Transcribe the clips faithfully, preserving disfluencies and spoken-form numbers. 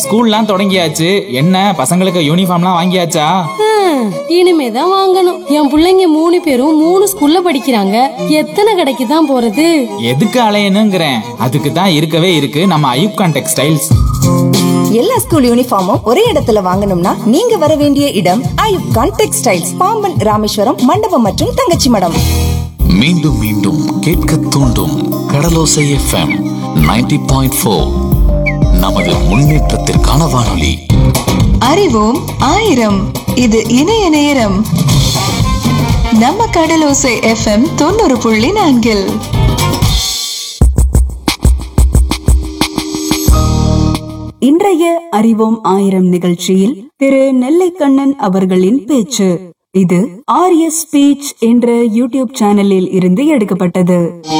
ஸ்கூல்லாம் தொடங்கியாச்சு. என்ன பசங்களுக்கு யூனிஃபார்ம்லாம் வாங்கியாச்சா? இனிமேதான் வாங்கணும். என் பிள்ளைங்க மூணு பேரும் மூணு ஸ்கூல்ல படிக்கிறாங்க. எத்தனை கடைக்கு தான் போறது? எதுக்கு அலையணுங்கிறேன். அதுக்கு தான் இருக்கவே இருக்கு நம்ம ஐயூப் கான் டெக்ஸ்டைல்ஸ். எல்லா ஸ்கூல் யூனிஃபார்மும் ஒரே இடத்துல வாங்கணும்னா நீங்க வர வேண்டிய இடம் ஐயூப் கான் டெக்ஸ்டைல்ஸ், பாம்பன், ராமேஸ்வரம், மண்டபம் மற்றும் தங்கச்சி மடம். மீண்டும் மீண்டும் கேட்க தூண்டும் கடலோசை எஃப்எம் நைன்டி பாயிண்ட் ஃபோர். நமது முன்னேற்றத்திற்கான வானொலி. அறிவோம் ஆயிரம். இது இணைய நேரம். நம்ம கடலோசை எஃப்எம் தொண்ணூறு புள்ளி நான்கில் இன்றைய அறிவோம் ஆயிரம் நிகழ்ச்சியில் திரு நெல்லைக்கண்ணன் அவர்களின் பேச்சு. இது ஆர்ய ஸ்பீச் என்ற யூடியூப் சேனலில் இருந்து எடுக்கப்பட்டது.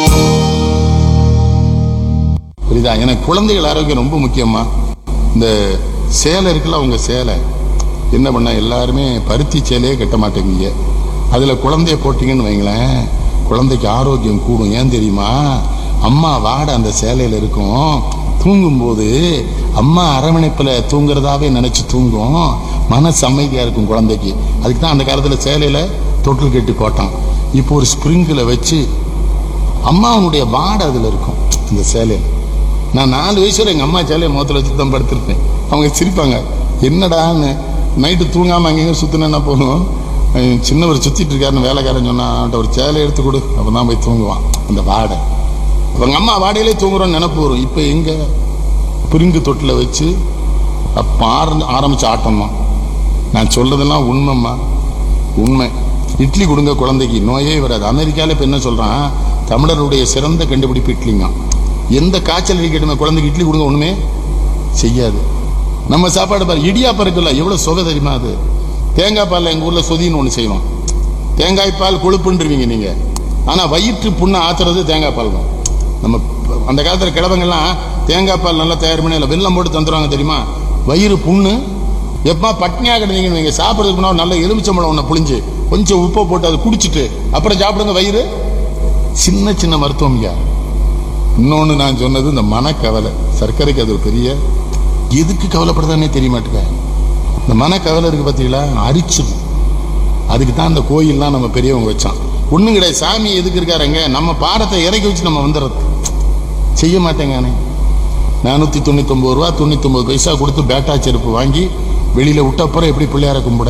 புரியுதா? எனக்கு குழந்தைகள் ஆரோக்கியம் ரொம்ப முக்கியமா. இந்த சேலை இருக்குல்ல, அவங்க சேலை என்ன பண்ண, எல்லாருமே பருத்தி சேலையே கட்ட மாட்டேங்க. அதுல குழந்தைய போட்டீங்கன்னு வைங்களேன், குழந்தைக்கு ஆரோக்கியம் கூடும். ஏன் தெரியுமா? அம்மா வாடை அந்த சேலையில இருக்கும். தூங்கும்போது அம்மா அரவணைப்புல தூங்குறதாவே நினைச்சு தூங்கும். மனசு அமைதியா இருக்கும் குழந்தைக்கு. அதுக்கு தான் அந்த காலத்துல சேலையில தொட்டில் கட்டி போட்டான். இப்போ ஒரு ஸ்பிரிங்கில் வச்சு அம்மாவனுடைய வாடை அதுல இருக்கும் இந்த சேலையில. நான் நாலு வயசுல எங்க அம்மா சேலையை முகத்துல வச்சு தான் படுத்திருப்பேன். அவங்க சிரிப்பாங்க, என்னடான்னு. நைட்டு தூங்காம அங்கேயும் சுத்தினா போகணும். சின்னவர் சுத்திட்டு இருக்காருன்னு வேலைக்காரன் சொன்னா, ஒரு சேலை எடுத்து கொடு, அப்பதான் போய் தூங்குவான். அந்த வாடை அவங்க அம்மா வாடையிலே தூங்குறோம்னு நினைப்பு வரும். இப்ப எங்க பிரிங்கு தொட்டில வச்சு அப்ப ஆரம்பிச்ச ஆட்டம் தான். நான் சொல்றதெல்லாம் உண்மைம்மா, உண்மை. இட்லி கொடுங்க குழந்தைக்கு, நோயே வராது. அமெரிக்கால இப்ப என்ன சொல்றான், தமிழருடைய சிறந்த கண்டுபிடிப்பு இட்லிங்க. எந்த காய்ச்சல் அடிக்கட்டுமே குழந்தைக்கு இட்லி கொடுங்க, ஒண்ணுமே செய்யாது. நம்ம சாப்பாடு பாரு, இடியாப்பம் இருக்குல்ல, எவ்வளவு சுவை தெரியுமா அது. தேங்காய் பால் எங்க ஊர்ல சொதின்னு ஒண்ணு செய்வோம். தேங்காய் பால் கொழுப்புன்றீங்க நீங்க, ஆனா வயிற்று புண்ணை ஆத்துறது தேங்காய் பால் தான். நம்ம அந்த காலத்துல கிழவங்கெல்லாம் தேங்காய் பால் நல்லா தயார் பண்ணி இல்லை வெல்லம் போட்டு தந்துடுவாங்க தெரியுமா. வயிறு புண்ணு எப்ப பட்னியா கிடந்தீங்கன்னு வைங்க, சாப்பிட்றதுக்கு முன்னாடி நல்ல எலுமிச்சம்பழம் ஒண்ணு புளிஞ்சு கொஞ்சம் உப்பை போட்டு அதை குடிச்சிட்டு அப்புறம் சாப்பிடுங்க. வயிறு சின்ன சின்ன மருத்துவம். இன்னொன்னு நான் சொன்னது இந்த மனக்கவலை, சர்க்கரைக்கு அது ஒரு பெரிய, எதுக்கு கவலைப்படுதானே தெரிய மாட்டேங்க. இந்த மனக்கவலை இருக்கு பார்த்தீங்களா, அரிச்சிடும். அதுக்கு தான் இந்த கோயில்லாம் நம்ம பெரியவங்க வச்சான். ஒண்ணும் கிடையாது. சாமி எதுக்கு இருக்காருங்க, நம்ம பாடத்தை இறக்கி வச்சு நம்ம வந்துடுறது. செய்ய மாட்டேங்க. நானூத்தி தொண்ணூத்தி ஒன்பது ரூபா தொண்ணூத்தி ஒன்பது பைசா கொடுத்து பேட்டா செருப்பு வாங்கி வெளியில விட்டப்புறம் எப்படி பிள்ளையார கும்பிட.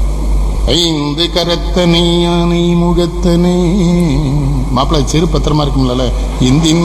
ஐந்து கரத்தனை யானை முகத்தனே மாப்பிள்ளை செருப்பு பத்திரமா இருக்கும்ல. இந்தின்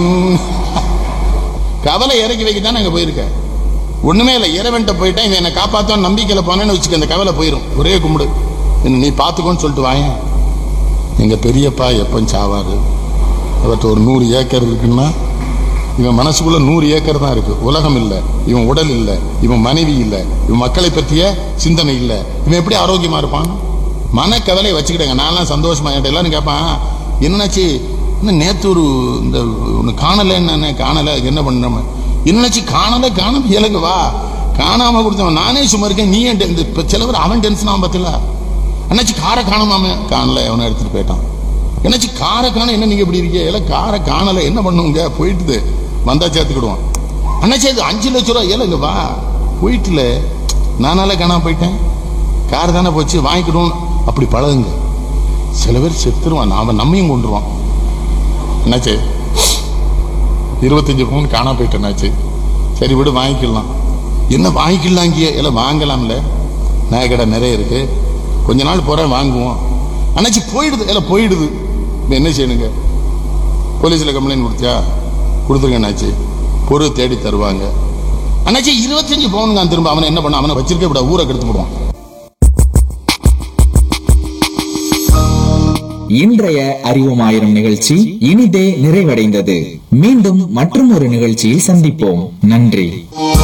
கவலை இறக்கி வைக்கத்தான் நாங்க போயிருக்கேன். ஒண்ணுமே இல்லை, இறைவன்ட்ட போயிட்டேன், இவன் என்னை காப்பாத்தான் நம்பிக்கையில போனேன்னு வச்சுக்க, அந்த கவலை போயிடும். ஒரே கும்பிடு, நீ பாத்துக்கோன்னு சொல்லிட்டு வாயேன். எங்க பெரியப்பா எப்ப சாவாரு, அவர்கிட்ட ஒரு நூறு ஏக்கர் இருக்குன்னா இவன் மனசுக்குள்ள நூறு ஏக்கர் தான் இருக்கு. உலகம் இல்லை, இவன் உடல் இல்லை, இவன் மனைவி இல்லை, இவன் மக்களை பற்றிய சிந்தனை இல்லை. இவன் எப்படி ஆரோக்கியமா இருப்பான்? மனக்கவலை வச்சுக்கிட்டேங்க. நான்லாம் சந்தோஷமா எல்லாரும் கேட்பான், என்னாச்சு இன்னும் நேற்று ஒரு இந்த ஒன்று காணலை, என்ன காணலை, என்ன பண்ண என்னாச்சு, காணலை காணாம இலங்கு வா, காணாம கொடுத்தவன் நானே சும்மா இருக்கேன், நீ இந்த சிலவர் அவன் டென்ஷன் ஆகும் பார்த்தீங்களா. என்னாச்சு காரை காணாம, காணலை, அவனை எடுத்துட்டு போயிட்டான். என்னாச்சு காரை காண, என்ன நீங்க இப்படி இருக்கீங்க, எல்லாம் காரை காணலை, என்ன பண்ணுங்க, போயிட்டு வந்தா சேர்த்துக்கிடுவான். அண்ணாச்சி அது அஞ்சு லட்ச ரூபா, ஏலங்க வா, போயிட்டுல நானால காணாம போயிட்டேன், கார் தானே போச்சு, வாங்கிக்கிடும். அப்படி பழகுங்க. சில பேர் செத்துருவான், அவன் நம்மையும் கொண்டுருவான். என்னாச்சு இருபத்தஞ்சு பவுன் காணாம போயிட்டேன்னாச்சு, சரி விடு வாங்கிக்கலாம். என்ன வாங்கிக்கலாம், இங்கே எல்லாம் வாங்கலாம்ல, நகை கடை நிறைய இருக்கு, கொஞ்ச நாள் போறேன் வாங்குவோம். அண்ணாச்சி போயிடுது, எல்லாம் போயிடுது. என்ன செய்யணுங்க, போலீஸ்ல கம்ப்ளைண்ட் கொடுத்தியா, கொடுத்துருங்க அண்ணாச்சி, பொருள் தேடி தருவாங்க. அண்ணாச்சி இருபத்தஞ்சு பவுனுங்க திரும்ப, அவனை என்ன பண்ண, அவனை வச்சிருக்க விட ஊரை கெடுத்து போடுவான். இன்றைய அறிவோம் ஆயிரம் நிகழ்ச்சி இனிதே நிறைவடைந்தது. மீண்டும் மற்றும் ஒரு நிகழ்ச்சியில் சந்திப்போம். நன்றி.